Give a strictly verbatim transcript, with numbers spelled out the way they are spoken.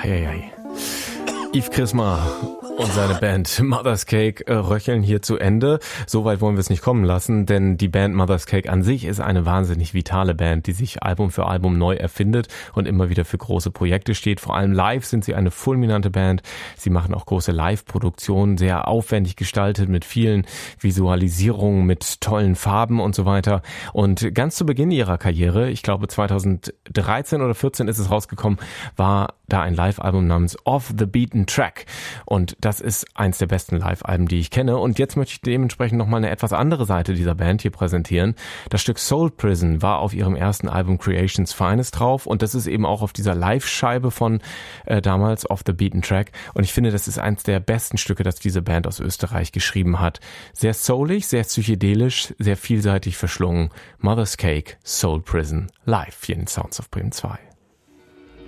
Eieiei. Yves Chrisma und seine Band Mother's Cake äh, röcheln hier zu Ende. So weit wollen wir es nicht kommen lassen, denn die Band Mother's Cake an sich ist eine wahnsinnig vitale Band, die sich Album für Album neu erfindet und immer wieder für große Projekte steht. Vor allem live sind sie eine fulminante Band. Sie machen auch große Live-Produktionen, sehr aufwendig gestaltet mit vielen Visualisierungen, mit tollen Farben und so weiter. Und ganz zu Beginn ihrer Karriere, ich glaube zweitausenddreizehn oder vierzehn ist es rausgekommen, war da ein Live-Album namens Off the Beaten Track. Und das ist eins der besten Live-Alben, die ich kenne. Und jetzt möchte ich dementsprechend nochmal eine etwas andere Seite dieser Band hier präsentieren. Das Stück Soul Prison war auf ihrem ersten Album Creation's Finest drauf. Und das ist eben auch auf dieser Live-Scheibe von äh, damals Off the Beaten Track. Und ich finde, das ist eins der besten Stücke, das diese Band aus Österreich geschrieben hat. Sehr soulig, sehr psychedelisch, sehr vielseitig verschlungen. Mother's Cake, Soul Prison, live hier in Sounds of Bremen zwei.